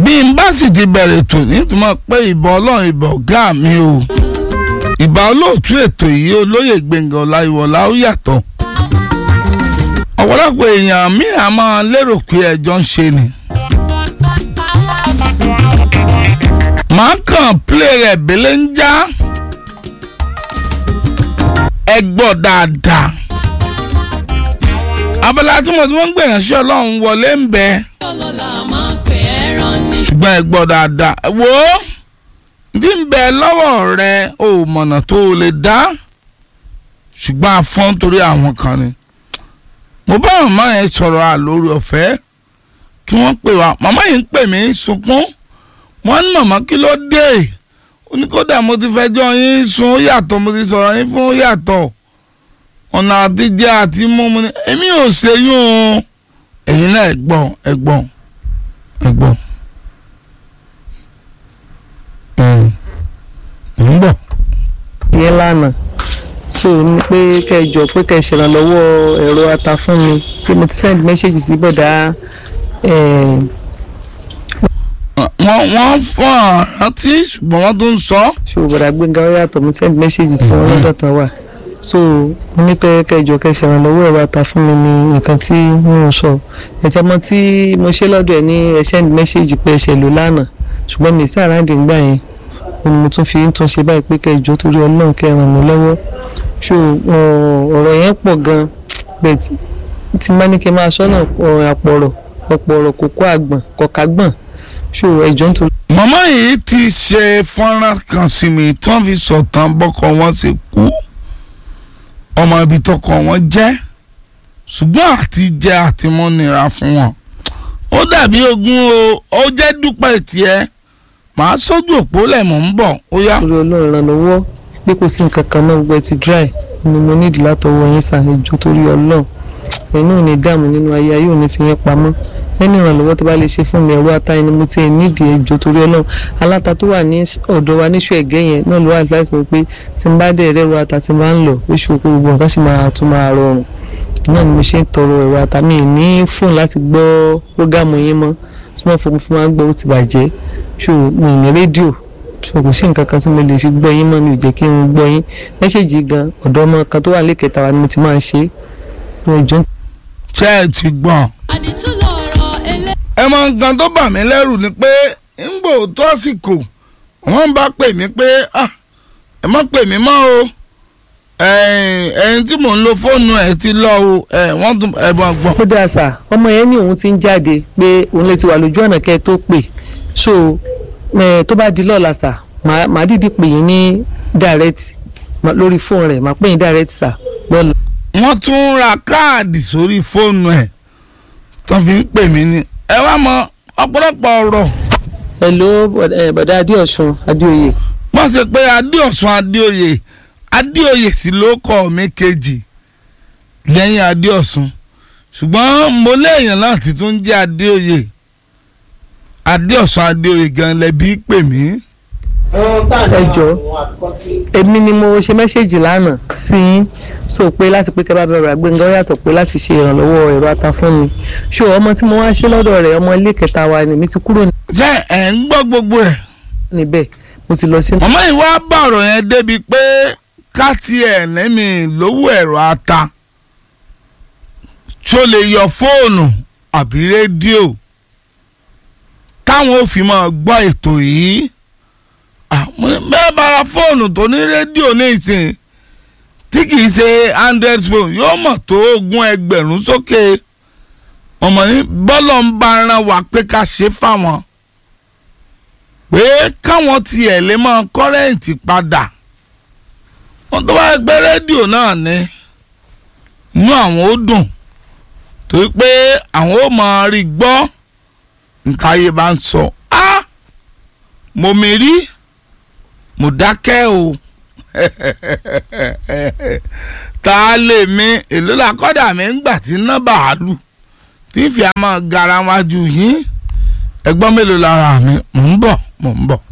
bí n bá sì ti bẹ̀rẹ̀ ètò nítumọ̀ pé ìbà Ọlọ́run ìbà ọ̀gá mi o ìbà olóòtú ètò yìí olóyè Gbẹ́ngà Ọláyíwọlá ó yàtọ̀ ọ̀pọ̀lọpọ̀ èèyàn mi à máa lérò pé ẹjọ́ ń ṣe ni màá kàn play rẹ̀ bẹ́lẹ̀ ń já ẹ gbọ́ dáadáa abala tí mo ti wọ́n ń gbìyànjú Ọlọ́run wọlé ń bẹ ṣùgbọ́n ẹ gbọ́ dáadáa wo bí ń bẹ lọ́wọ́ rẹ ò mọ̀nà tó o lè dá ṣùgbọ́n afọ́n torí àwọn kan ni mo bá màmá yẹn sọ̀rọ̀ àlórí ọ̀fẹ́ kí wọ́n pè wá màmá yìí ń pè mí sunkún wọ́n ní màmá kí ló dé ó ní kódà mo ti fẹjọ́ yín sùn ó yàtọ̀ mo ti sọ̀rọ̀ yín fún ó yàtọ̀ ọ̀nà àtijọ́ àti mímu ni èmi ò ṣe yún un ẹ̀yin náà ẹ̀gbọ́n ń bọ̀. yẹn lánàá so ní pé kẹjọ pé kẹ ṣèrànlọ́wọ́ ẹ̀rọ ata fún mi pé mo ti send message sí bọ̀dá wọ́n fún àrántí ṣùgbọ́n wọ́n tó ń sọ. ṣùgbọ́n bọ̀dá Gbẹ́ngà ó yàtọ̀ mo send message sí wọn lọ́dọ̀ tán wà so ní pé kẹjọ kẹ ṣèrànlọ́wọ́ ẹ̀rọ ata fún mi ní nǹkan tí mo sọ ẹ̀tí ọmọ tí mo ṣe lọ́dọ̀ ẹ̀ ní ẹ send message pé ẹ ṣẹ̀ lò lánàá ṣùgbọ́n mi sí àrántí ń gbà yẹn mo tún fi ń tún ṣe báyìí pé kẹjọ torí Ọlọ́run kẹ ràn mí lọ́wọ́ ṣó ọ̀rọ̀ yẹn pọ̀ gan bẹ́ẹ̀ tí má ní kí n máa sọ́nà ọ̀pọ̀rọ̀ kókó àgbọ̀n kọ̀kágbọ̀n ṣó ẹjọ́ nítorí. màmá yìí ti ṣe fọ́nrán kan sí mi tí wọ́n fi sọ̀tàn bọ́kọ wọn ṣe kú ọmọ ibi tọkọ wọn jẹ́ ṣùgbọ́n àti jẹ́ àti mọ́ nira fún wọn ó dàbí ogun o ó jẹ́ dúpẹ́ tiẹ̀ màá sójú òpó lẹ̀ mọ̀ ń bọ̀ ó yá. torí Ọlọ́run ràn lọ́wọ́ pé kò sí nǹkan kan náà gbogbo ẹ ti dry ni mo nídìí látọwọ́ yín ṣàìjọ torí Ọlọ́run ẹnu ò ní dààmú nínú ayé ayé ò ní fi yẹn pamọ́ ẹni ìrànlọ́wọ́ tó bá lè ṣe fún mi ẹ̀rọ ata ẹni mo ti nídìí ẹjọ́ torí Ọlọ́run aláta tó wà ní ọ̀dọ̀ wa níṣu ẹ̀gẹ́ yẹn náà ló wà láti mọ̀ pé tí n bá dẹ̀ ẹ̀rọ ata tí n bá ń lọ oṣù òkú gbogbo nǹkan sì máa tún máa rọrùn náà ni mo ṣe ń tọrọ ẹ̀rọ ata mi ní fóònù láti gbọ́ prógámù yín mọ́ tí wọ́n fọwọ́ fún wa gbọ́ ó ti bàjẹ́ ṣò mi ní rédíò kò sí nǹkan kan tí mo lè fi gbọ́ yín mọ́ mi ò jẹ́ kí n gbọ́ yín mẹ́sẹ̀gì gan ọ̀dọ́ ọmọ kan tó wà lẹ́kẹ̀ẹ́ta wa ni mo ti máa ń ṣe ẹjọ́. ṣé ẹ ti gbọ́n. ẹ mọ nǹkan tó bà mí lẹ́rù ni pé ń bò tó àsìkò wọ́n bá pè mí pé ẹ má pè mí mọ́ o ẹ̀yin tí mò ń lo fóònù ẹ̀ ti lọ o wọ́n tún ẹ̀bùn gbọ́n. ó dáa sà ọmọ yẹn ní òun ti ń jáde pé òun lè ti wà lójú ọ̀nà kẹ́ tó pè so tó bá di lọ́la sà màá dìde pè yín ní direct lórí fóònù rẹ̀ màá pè yín direct sà lọ́la. wọ́n tún ra káàdì sórí fóònù ẹ̀ tó fi ń pè mí ní ẹ wá mọ ọ̀pọ̀lọpọ̀ ọ̀rọ̀. hello bọ̀dá Adéọ̀sùn Adéoyè. wọ́n ṣe pé Adéọ̀sùn Adéoyè sì ló kọ́ mi kejì lẹ́yìn Adéọ̀sùn ṣùgbọ́n mo léèyàn láti tún jẹ́ Adéọ̀sùn Adéoyè gan lẹ́bí pè mí. ẹ jọ̀ọ́ èmi ni mo ṣe mẹ́sẹ̀gì lánàá sí yín sọ pé láti pé kẹ́bá bẹ̀rẹ̀ Gbẹ́ngà ó yàtọ̀ pé láti ṣe ìrànlọ́wọ́ ẹ̀rọ ata fún mi ṣó ọmọ tí mo wá ṣe lọ́dọ̀ rẹ̀ ọmọ ilé kẹta wa ni mi ti kúrò. ṣé ẹ̀ ń gbọ́ gbogbo ẹ̀. níbẹ̀ mo ti lọ sí. màmá yìí wá bá ọ̀rọ̀ yẹn débi pé ká tiẹ̀ lẹ́mí lówó ẹ̀rọ ata tó lè yọ fóònù àbí rédíò táwọn ò fi máa gbọ́ ètò yìí bẹ́ẹ̀ bára fóònù tó ní rédíò ní ìsìn tí kìí ṣe android phone yóò mọ̀ tó 20,000 sókè ọmọ ní bọ́lọ̀ ń bá ran wá pé ká ṣe fáwọn pé káwọn tiẹ̀ lè máa kọ́rẹ́ǹtì padà wọ́n tó bá gbé rédíò náà ní inú àwọn ó dùn torí pé àwọn ó máa rí gbọ́ nǹkan ayé bá ń sọ mo mi rí mo dákẹ́ o tá a lè mi èlò làkọ́dà mi ń gbà tí ná bàálù tí fi àmọ́ gara wájú yín ẹgbọ́n mélòó lára mi mò ń bọ̀.